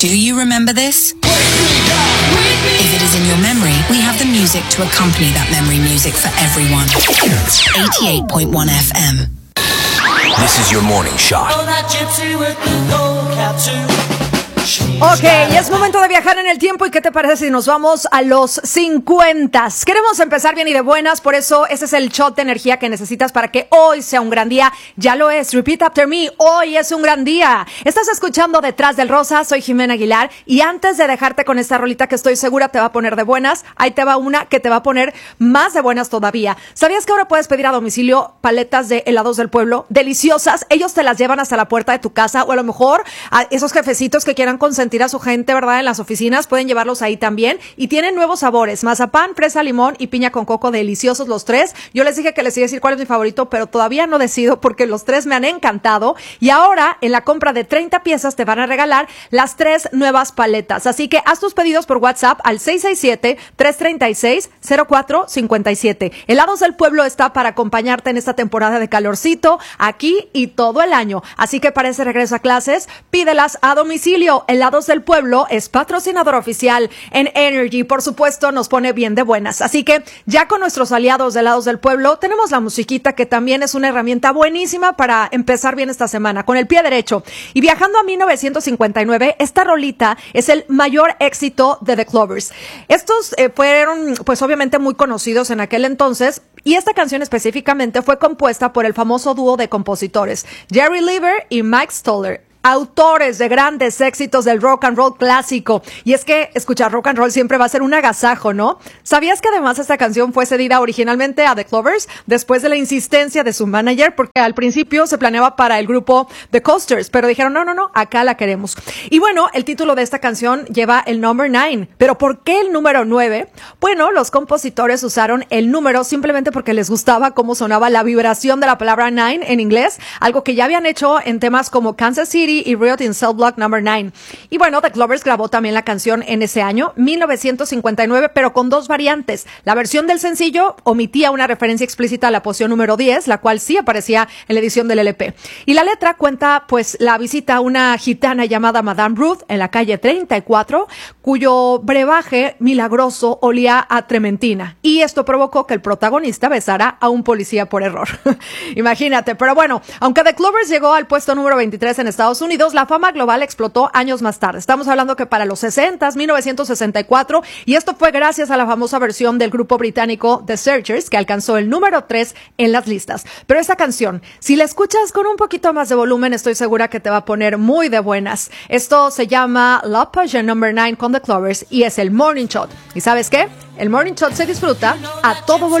Do you remember this? If it is in your memory, we have the music to accompany that memory music for everyone. 88.1 FM. This is your morning shot. Ok, es momento de viajar en el tiempo. ¿Y qué te parece si nos vamos a los 50? Queremos empezar bien y de buenas, por eso ese es el shot de energía que necesitas para que hoy sea un gran día. Ya lo es, repeat after me, hoy es un gran día. Estás escuchando Detrás del Rosa, soy Jimena Aguilar, y antes de dejarte con esta rolita que estoy segura te va a poner de buenas, ahí te va una que te va a poner más de buenas todavía. ¿Sabías que ahora puedes pedir a domicilio paletas de helados del pueblo? Deliciosas, ellos te las llevan hasta la puerta de tu casa, o a lo mejor a esos jefecitos que quieran consentir a su gente, ¿verdad? En las oficinas pueden llevarlos ahí también, y tienen nuevos sabores: mazapán, fresa, limón y piña con coco, deliciosos los tres. Yo les dije que les iba a decir cuál es mi favorito, pero todavía no decido porque los tres me han encantado, y ahora en la compra de 30 piezas te van a regalar las 3 nuevas paletas, así que haz tus pedidos por WhatsApp al 667-336-0457. Helados del Pueblo está para acompañarte en esta temporada de calorcito, aquí y todo el año, así que para ese regreso a clases, pídelas a domicilio. Helados del Pueblo es patrocinador oficial en Energy, por supuesto nos pone bien de buenas, así que ya con nuestros aliados de Helados del Pueblo tenemos la musiquita, que también es una herramienta buenísima para empezar bien esta semana, con el pie derecho. Y viajando a 1959, esta rolita es el mayor éxito de The Clovers. Estos fueron pues obviamente muy conocidos en aquel entonces, y esta canción específicamente fue compuesta por el famoso dúo de compositores Jerry Leiber y Mike Stoller, autores de grandes éxitos del rock and roll clásico. Y es que escuchar rock and roll siempre va a ser un agasajo, ¿no? ¿Sabías que además esta canción fue cedida originalmente a The Clovers después de la insistencia de su manager? Porque al principio se planeaba para el grupo The Coasters, pero dijeron, no, acá la queremos. Y bueno, el título de esta canción lleva el number 9. ¿Pero por qué el número 9? Bueno, los compositores usaron el número simplemente porque les gustaba cómo sonaba la vibración de la palabra 9 en inglés, algo que ya habían hecho en temas como Kansas City y Riot in Cell Block No. 9. Y bueno, The Clovers grabó también la canción en ese año, 1959, pero con 2 variantes. La versión del sencillo omitía una referencia explícita a la poción número 10, la cual sí aparecía en la edición del LP. Y la letra cuenta pues la visita a una gitana llamada Madame Ruth en la calle 34, cuyo brebaje milagroso olía a trementina. Y esto provocó que el protagonista besara a un policía por error. Imagínate, pero bueno, aunque The Clovers llegó al puesto número 23 en Estados Unidos, la fama global explotó años más tarde. Estamos hablando que para los 60, 1964, y esto fue gracias a la famosa versión del grupo británico The Searchers, que alcanzó el número 3 en las listas. Pero esta canción, si la escuchas con un poquito más de volumen, estoy segura que te va a poner muy de buenas. Esto se llama Love Potion No. 9 con The Clovers y es el Morning Shot. ¿Y sabes qué? El Morning Shot se disfruta a todo volumen.